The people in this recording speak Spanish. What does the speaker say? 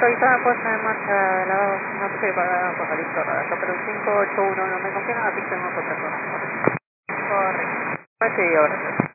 autorizada, puesta en marcha, lavado, no sé, para listo, acá pero 581, no me confían a pista en otra persona. Correcto. Sí, ahora.